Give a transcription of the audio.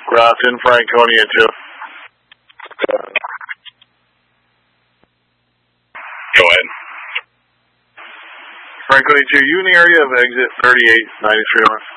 Grafton, Franconia 2. Go ahead. Franconia 2, you in the area of exit 3893 north?